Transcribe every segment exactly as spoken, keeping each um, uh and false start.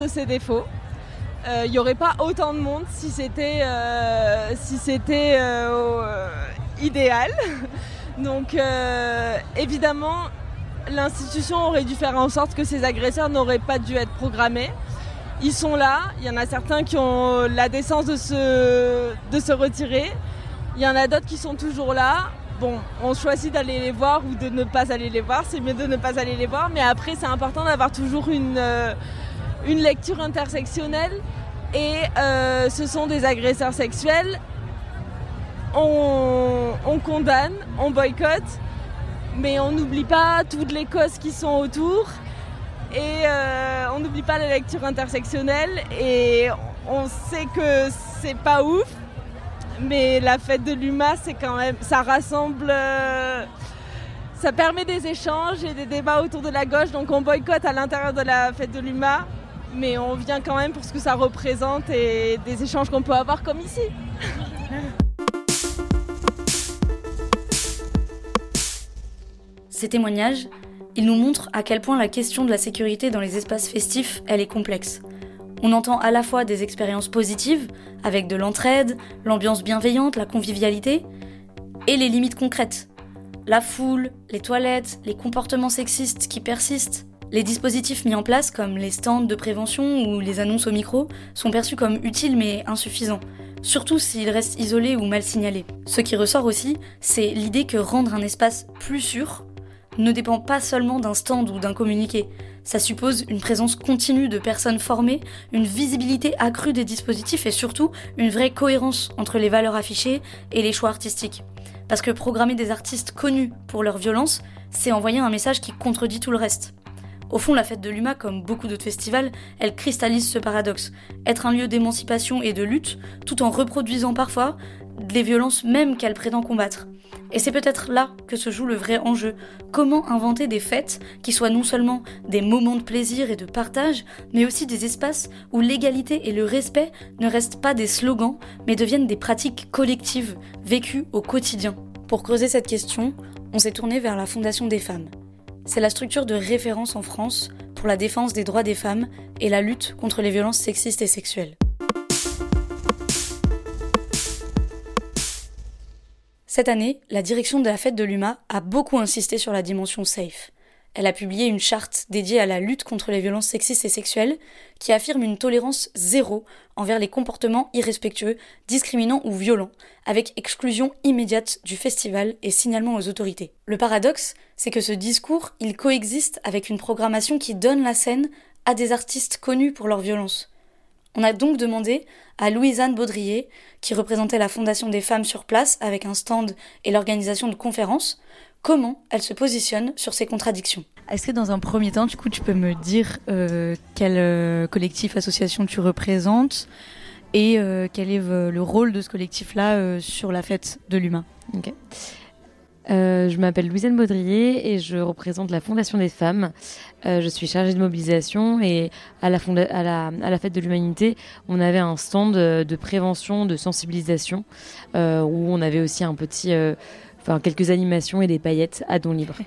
de ses défauts. Il euh, n'y aurait pas autant de monde si c'était, euh, si c'était euh, idéal. Donc euh, évidemment, l'institution aurait dû faire en sorte que ces agresseurs n'auraient pas dû être programmés. Ils sont là, il y en a certains qui ont la décence de se, de se retirer. Il y en a d'autres qui sont toujours là. Bon, on choisit d'aller les voir ou de ne pas aller les voir. C'est mieux de ne pas aller les voir. Mais après, c'est important d'avoir toujours une... Euh, une lecture intersectionnelle et euh, ce sont des agresseurs sexuels. On, on condamne, on boycotte, mais on n'oublie pas toutes les causes qui sont autour et euh, on n'oublie pas la lecture intersectionnelle et on sait que c'est pas ouf, mais la fête de l'U M A, c'est quand même, ça rassemble... Euh, ça permet des échanges et des débats autour de la gauche, donc on boycotte à l'intérieur de la fête de l'U M A. Mais on vient quand même pour ce que ça représente et des échanges qu'on peut avoir comme ici. Ces témoignages, ils nous montrent à quel point la question de la sécurité dans les espaces festifs, elle est complexe. On entend à la fois des expériences positives, avec de l'entraide, l'ambiance bienveillante, la convivialité, et les limites concrètes. La foule, les toilettes, les comportements sexistes qui persistent. Les dispositifs mis en place, comme les stands de prévention ou les annonces au micro, sont perçus comme utiles mais insuffisants, surtout s'ils restent isolés ou mal signalés. Ce qui ressort aussi, c'est l'idée que rendre un espace plus sûr ne dépend pas seulement d'un stand ou d'un communiqué. Ça suppose une présence continue de personnes formées, une visibilité accrue des dispositifs et surtout une vraie cohérence entre les valeurs affichées et les choix artistiques. Parce que programmer des artistes connus pour leur violence, c'est envoyer un message qui contredit tout le reste. Au fond, la fête de l'U M A, comme beaucoup d'autres festivals, elle cristallise ce paradoxe. Être un lieu d'émancipation et de lutte, tout en reproduisant parfois les violences même qu'elle prétend combattre. Et c'est peut-être là que se joue le vrai enjeu. Comment inventer des fêtes qui soient non seulement des moments de plaisir et de partage, mais aussi des espaces où l'égalité et le respect ne restent pas des slogans, mais deviennent des pratiques collectives, vécues au quotidien. Pour creuser cette question, on s'est tourné vers la Fondation des femmes. C'est la structure de référence en France pour la défense des droits des femmes et la lutte contre les violences sexistes et sexuelles. Cette année, la direction de la fête de l'U M A a beaucoup insisté sur la dimension safe. Elle a publié une charte dédiée à la lutte contre les violences sexistes et sexuelles qui affirme une tolérance zéro envers les comportements irrespectueux, discriminants ou violents, avec exclusion immédiate du festival et signalement aux autorités. Le paradoxe, c'est que ce discours, il coexiste avec une programmation qui donne la scène à des artistes connus pour leur violence. On a donc demandé à Louise-Anne Baudrier, qui représentait la Fondation des femmes sur place avec un stand et l'organisation de conférences, comment elle se positionne sur ces contradictions. Est-ce que dans un premier temps, du coup, tu peux me dire euh, quel euh, collectif, association tu représentes et euh, quel est euh, le rôle de ce collectif-là euh, sur la fête de l'U M A? Ok. Euh, je m'appelle Louise-Anne Baudrier et je représente la Fondation des femmes. Euh, je suis chargée de mobilisation et à la, fonda- à la, à la fête de l'humanité, on avait un stand de prévention, de sensibilisation euh, où on avait aussi un petit, euh, enfin quelques animations et des paillettes à don libre.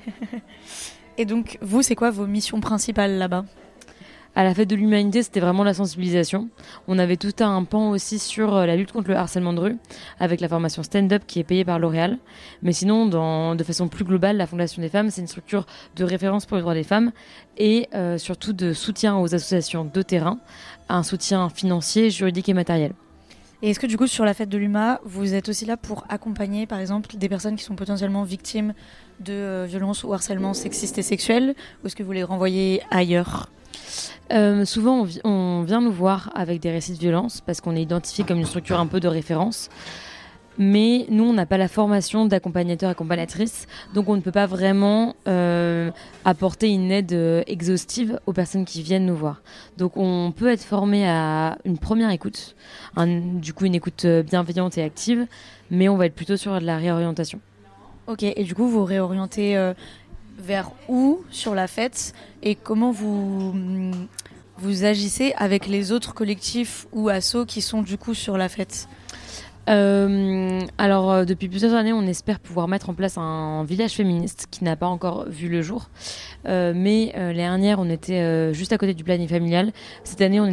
Et donc, vous, c'est quoi vos missions principales là-bas ? À la fête de l'humanité, c'était vraiment la sensibilisation. On avait tout un pan aussi sur la lutte contre le harcèlement de rue, avec la formation stand-up qui est payée par L'Oréal. Mais sinon, dans, de façon plus globale, la Fondation des femmes, c'est une structure de référence pour les droits des femmes et euh, surtout de soutien aux associations de terrain, un soutien financier, juridique et matériel. Et est-ce que du coup, sur la fête de l'U M A, vous êtes aussi là pour accompagner, par exemple, des personnes qui sont potentiellement victimes de euh, violences ou harcèlement sexiste et sexuel, ou est-ce que vous les renvoyez ailleurs ? Euh, souvent, on, vi- on vient nous voir avec des récits de violence parce qu'on est identifié comme une structure un peu de référence. Mais nous, on n'a pas la formation d'accompagnateur-accompagnatrice, donc on ne peut pas vraiment euh, apporter une aide euh, exhaustive aux personnes qui viennent nous voir. Donc on peut être formé à une première écoute, un, du coup une écoute bienveillante et active, mais on va être plutôt sur de la réorientation. Ok, et du coup, vous réorientez euh, vers où sur la fête et comment vous, vous agissez avec les autres collectifs ou assos qui sont du coup sur la fête ? Euh, alors, euh, depuis plusieurs années, on espère pouvoir mettre en place un village féministe qui n'a pas encore vu le jour. Euh, mais euh, l'année dernière, on était euh, juste à côté du planning familial. Cette année, on